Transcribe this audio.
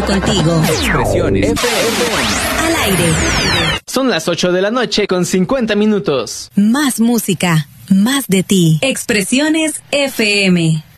contigo. Expresiones FM. Al aire. Son las 8 de la noche con 50 minutos. Más música, más de ti. Expresiones FM.